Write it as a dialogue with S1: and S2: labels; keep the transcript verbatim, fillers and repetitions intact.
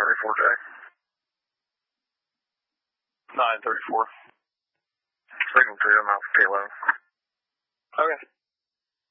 S1: thirty-four J.
S2: nine thirty-four.
S1: Signal two, I'm out for Kilo.
S2: Okay.